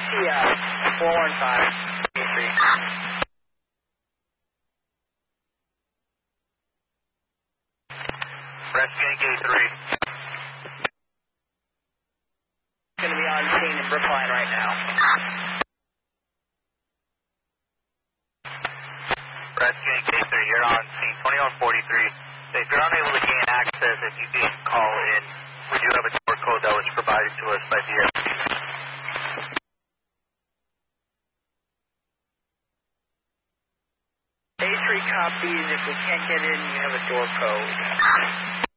Yeah, 415, A3. Rescuing K3. Going to be on scene in Brookline right now. Rescuing K3, you're on scene 2143. If you're unable to gain access, if you can call in, we do have a door code that was provided to us by DFC. A3 copies. If we can't get in, you have a door code.